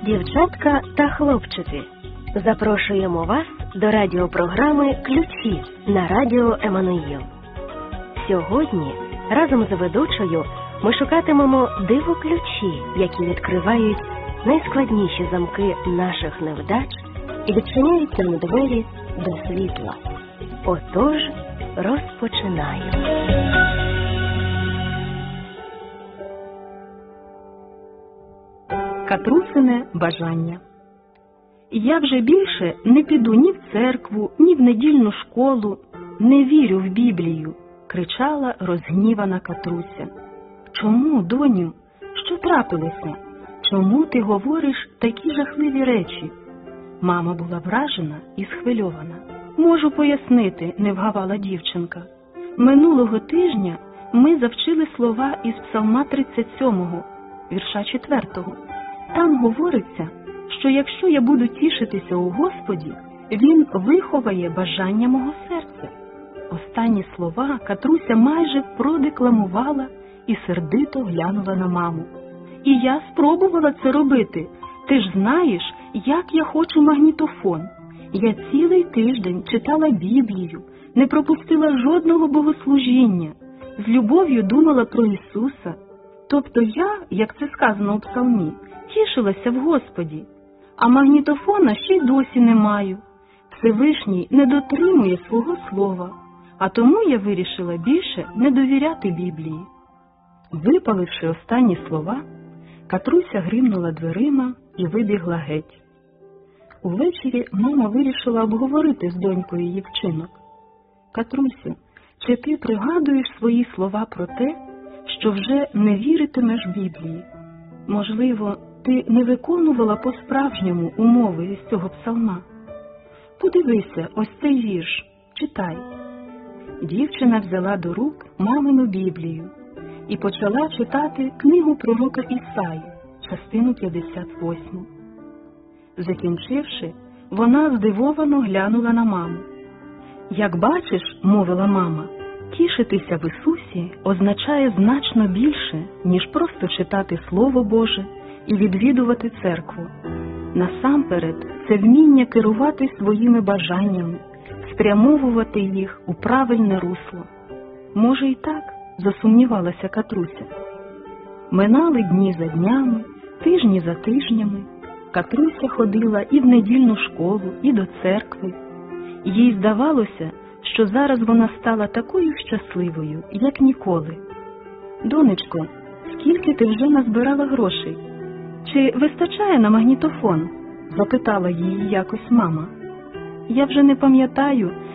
Дівчатка та хлопчики, запрошуємо вас до радіопрограми «Ключі» на радіо Еммануїл. Сьогодні разом з ведучою ми шукатимемо диво-ключі, які відкривають найскладніші замки наших невдач і відчиняють нам двері до світла. Отож, розпочинаємо. Катрусине бажання. Я вже більше не піду ні в церкву, ні в недільну школу, не вірю в Біблію, кричала розгнівана Катруся. Чому, доню? Що трапилося? Чому ти говориш такі жахливі речі? Мама була вражена і схвильована. Можу пояснити, не вгавала дівчинка. Минулого тижня ми завчили слова із Псалма 37, вірша 4. Там говориться, що якщо я буду тішитися у Господі, Він виховає бажання мого серця. Останні слова Катруся майже продекламувала і сердито глянула на маму. І я спробувала це робити. Ти ж знаєш, як я хочу магнітофон. Я цілий тиждень читала Біблію, не пропустила жодного богослужіння, з любов'ю думала про Ісуса. Тобто я, як це сказано у Псалмі, тішилася в Господі, а магнітофона ще й досі не маю. Всевишній не дотримує свого слова, а тому я вирішила більше не довіряти Біблії. Випаливши останні слова, Катруся гримнула дверима і вибігла геть. Увечері мама вирішила обговорити з донькою її вчинок. Катрусю, чи ти пригадуєш свої слова про те, що вже не віритимеш Біблії? Можливо, ти не виконувала по-справжньому умови із цього псалма? Подивися, ось цей вірш, читай. Дівчина взяла до рук мамину Біблію і почала читати книгу пророка Ісаї, частину 58. Закінчивши, вона здивовано глянула на маму. Як бачиш, мовила мама, тішитися в Ісусі означає значно більше, ніж просто читати Слово Боже і відвідувати церкву. Насамперед, це вміння керувати своїми бажаннями, спрямовувати їх у правильне русло. Може і так, засумнівалася Катруся. Минали дні за днями, тижні за тижнями. Катруся ходила і в недільну школу, і до церкви. Їй здавалося, що зараз вона стала такою щасливою, як ніколи. Донечко, скільки ти вже назбирала грошей? Чи вистачає на магнітофон? Запитала її якось мама. Я вже не пам'ятаю,